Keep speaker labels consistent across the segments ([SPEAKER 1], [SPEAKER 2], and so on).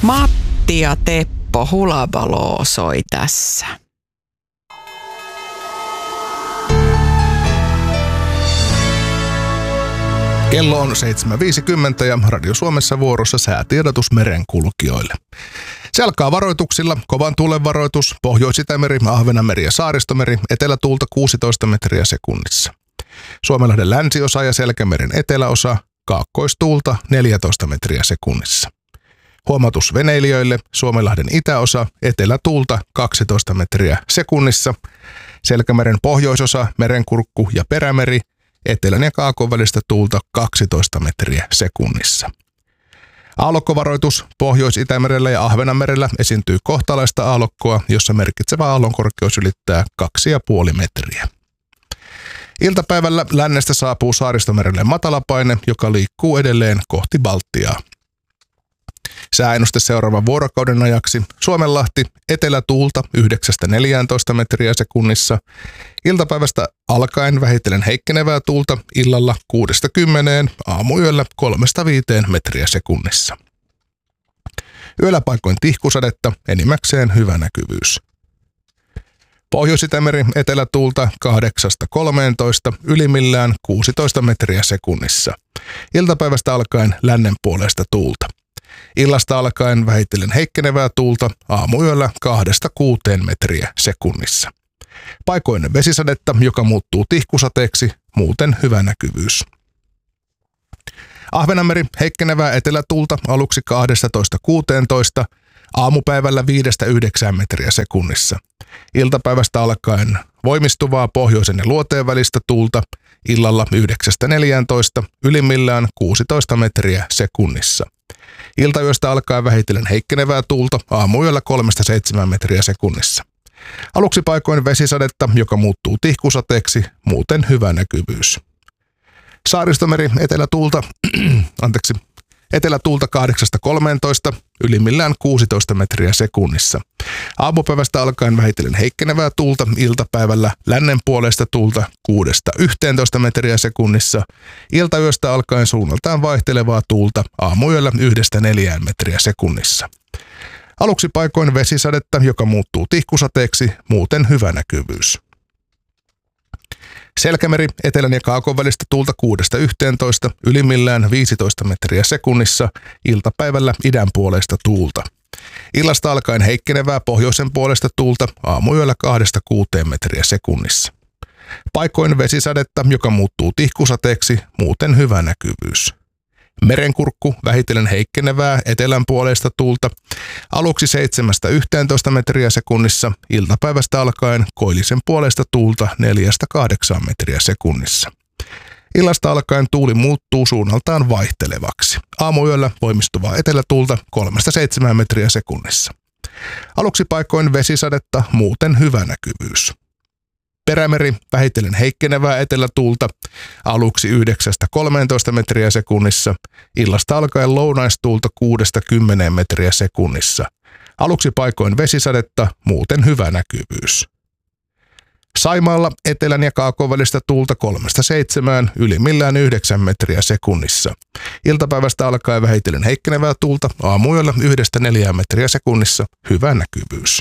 [SPEAKER 1] Matti ja Teppo Hulabaloo soi tässä.
[SPEAKER 2] Kello on 7.50 ja Radio Suomessa vuorossa säätiedotus merenkulkijoille. Se alkaa varoituksilla: kovan tuulen varoitus, Pohjois-Itämeri, Ahvenanmeri ja Saaristomeri, etelätuulta 16 metriä sekunnissa. Suomenlahden länsiosa ja Selkämeren eteläosa, kaakkoistuulta 14 metriä sekunnissa. Huomautus veneilijöille: Suomenlahden itäosa, etelätuulta 12 metriä sekunnissa. Selkämeren pohjoisosa, Merenkurkku ja Perämeri, etelän ja kaakon välistä tuulta 12 metriä sekunnissa. Aallokkovaroitus: Pohjois-Itämerellä ja Ahvenanmerellä esiintyy kohtalaista aallokkoa, jossa merkitsevä aallonkorkeus ylittää 2,5 metriä. Iltapäivällä lännestä saapuu Saaristomerelle matalapaine, joka liikkuu edelleen kohti Baltiaa. Sääennuste seuraavan vuorokauden ajaksi: Suomenlahti, etelätuulta 9-14 metriä sekunnissa. Iltapäivästä alkaen vähitellen heikkenevää tuulta, illalla 6-10, aamuyöllä 3-5 metriä sekunnissa. Yöllä paikoin tihkusadetta, enimmäkseen hyvä näkyvyys. Pohjois-Itämeri, etelätuulta 8-13, ylimmillään 16 metriä sekunnissa. Iltapäivästä alkaen lännen puolesta tuulta. Illasta alkaen vähitellen heikkenevää tuulta, aamuyöllä 2-6 metriä sekunnissa. Paikoin vesisadetta, joka muuttuu tihkusateeksi, muuten hyvä näkyvyys. Ahvenanmeri, heikkenevää etelätuulta aluksi 12-16, aamupäivällä 5-9 metriä sekunnissa. Iltapäivästä alkaen voimistuvaa pohjoisen ja luoteen välistä tuulta, illalla 9-14, ylimmillään 16 metriä sekunnissa. Iltayöstä alkaen vähitellen heikkenevää tuulta, aamuyöllä 3-7 metriä sekunnissa. Aluksi paikoin vesisadetta, joka muuttuu tihkusateeksi, muuten hyvä näkyvyys. Saaristomeri, etelätuulta 8-13, ylimmillään 16 metriä sekunnissa. Aamupäivästä alkaen vähitellen heikkenevää tuulta, iltapäivällä lännen puolesta tuulta 6-11 metriä sekunnissa. Iltayöstä alkaen suunnaltaan vaihtelevaa tuulta, aamuyöllä 1-4 metriä sekunnissa. Aluksi paikoin vesisadetta, joka muuttuu tihkusateeksi, muuten hyvä näkyvyys. Selkämeri, etelän ja kaakon välistä tuulta 6-11, ylimmillään 15 metriä sekunnissa, iltapäivällä idän puolesta tuulta. Illasta alkaen heikkenevää pohjoisen puolesta tuulta, aamuyöllä 2-6 metriä sekunnissa. Paikoin vesisadetta, joka muuttuu tihkusateeksi, muuten hyvä näkyvyys. Merenkurkku, vähitellen heikkenevää etelän puolesta tuulta, aluksi 7-11 metriä sekunnissa, iltapäivästä alkaen koillisen puolesta tuulta 4-8 metriä sekunnissa. Illasta alkaen tuuli muuttuu suunnaltaan vaihtelevaksi. Aamuyöllä voimistuvaa etelätuulta 3-7 metriä sekunnissa. Aluksi paikoin vesisadetta, muuten hyvä näkyvyys. Perämeri, vähitellen heikkenevää etelätuulta, aluksi 9-13 metriä sekunnissa, illasta alkaen lounaistuulta 6-10 metriä sekunnissa. Aluksi paikoin vesisadetta, muuten hyvä näkyvyys. Saimaalla etelän ja kaakon välistä tuulta 3-7, ylimmillään 9 metriä sekunnissa. Iltapäivästä alkaen vähitellen heikkenevää tuulta, aamuyöllä 1-4 metriä sekunnissa, hyvä näkyvyys.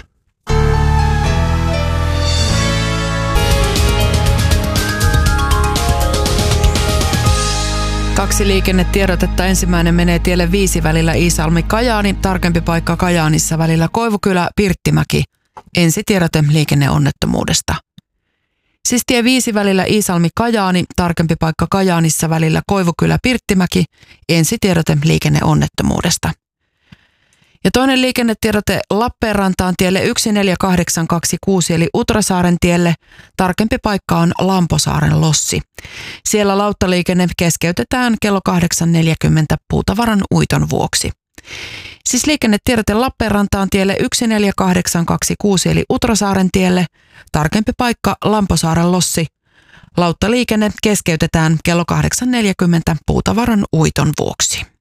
[SPEAKER 1] Kaksi liikennetiedotetta. Ensimmäinen menee tielle 5 välillä Iisalmi-Kajaani, tarkempi paikka Kajaanissa välillä Koivukylä-Pirttimäki. Ensitiedote liikenneonnettomuudesta. Siis tie 5 välillä Iisalmi-Kajaani, tarkempi paikka Kajaanissa välillä Koivukylä-Pirttimäki. Ensitiedote liikenneonnettomuudesta. Ja toinen liikennetiedote Lappeenrantaan tielle 14826 eli Utrasaaren tielle. Tarkempi paikka on Lamposaaren lossi. Siellä lauttaliikenne keskeytetään kello 8.40 puutavaran uiton vuoksi. Siis liikennetiedote Lappeenrantaan tielle 14826 eli Utrasaaren tielle. Tarkempi paikka Lamposaaren lossi. Lauttaliikenne keskeytetään kello 8.40 puutavaran uiton vuoksi.